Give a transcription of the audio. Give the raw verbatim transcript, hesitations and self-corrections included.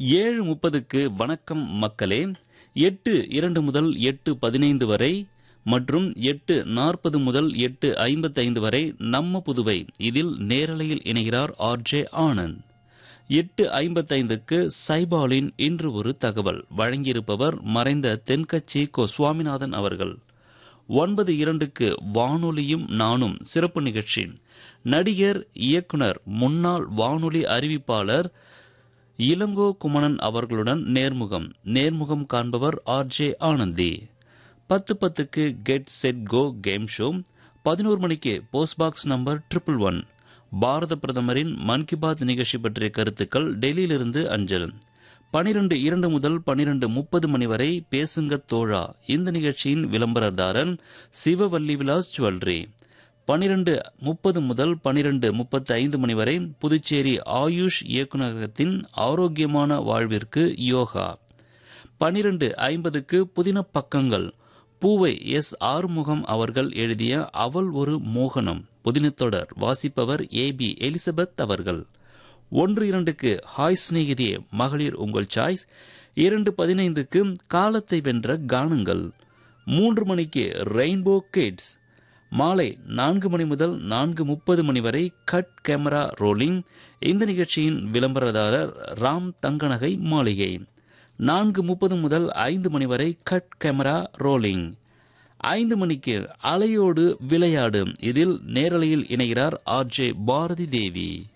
ஏழு முப்பதுக்கு வணக்கம் மக்களே, எட்டு இரண்டு முதல் எட்டு பதினைந்து வரை மற்றும் எட்டு நாற்பது முதல் எட்டு ஐம்பத்தைந்து வரை நம்ம புதுவை. இதில் நேரலையில் இணைகிறார் ஆர் ஜே ஆனந்த். எட்டு ஐம்பத்தைந்துக்கு சைபாலின் இன்று ஒரு தகவல் வழங்கியிருப்பவர் மறைந்த தென்கட்சி கோ சுவாமிநாதன் அவர்கள். ஒன்பது இரண்டுக்கு வானொலியும் நானும் சிறப்பு நிகழ்ச்சி. நடிகர், இயக்குனர், முன்னாள் வானொலி அறிவிப்பாளர் இளங்கோ குமணன் அவர்களுடன் நேர்முகம். நேர்முகம் காண்பவர் ஆர் ஜே ஆனந்தி. பத்து பத்துக்கு get set go game show. பதினோரு மணிக்கு post box number triple one. பாரத பிரதமரின் மன் கி பாத் நிகழ்ச்சி பற்றிய கருத்துக்கள் டெல்லியிலிருந்து அஞ்சல். பனிரெண்டு இரண்டு முதல் பனிரெண்டு முப்பது மணி வரை பேசுங்க தோழா. இந்த நிகழ்ச்சியின் விளம்பரதாரர் சிவவல்லி விலாஸ் ஜுவல்லரி. பனிரெண்டு முப்பது முதல் பனிரெண்டு முப்பத்தி ஐந்து மணி வரை புதுச்சேரி ஆயுஷ் இயக்குநரகத்தின் ஆரோக்கியமான வாழ்விற்கு யோகா. பனிரெண்டு ஐம்பதுக்கு புதின பக்கங்கள். பூவை எஸ் ஆறுமுகம் அவர்கள் எழுதிய அவள் ஒரு மோகனம் புதினத்தொடர் வாசிப்பவர் ஏ பி எலிசபெத் அவர்கள். ஒன்று இரண்டுக்கு ஹாய் சிநேகிதியே மகளிர் உங்கள் சாய்ஸ். இரண்டு பதினைந்துக்கு காலத்தை வென்ற கானங்கள். மூன்று மணிக்கு ரெயின்போ கிட்ஸ். மாலை நான்கு மணி முதல் நான்கு முப்பது மணி வரை கட் கேமரா ரோலிங். இந்த நிகழ்ச்சியின் விளம்பரதாரர் ராம் தங்கநகை மாளிகை. நான்கு முப்பது முதல் ஐந்து மணி வரை கட் கேமரா ரோலிங். ஐந்து மணிக்கு அலையோடு விளையாடு. இதில் நேரலையில் இணைகிறார் ஆர் ஜே பாரதி தேவி.